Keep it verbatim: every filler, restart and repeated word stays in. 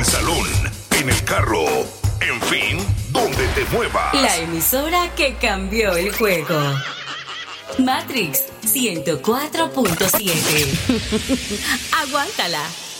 salón, en el carro, en fin, donde te muevas. La emisora que cambió el juego. Matrix ciento cuatro punto siete. Aguántala.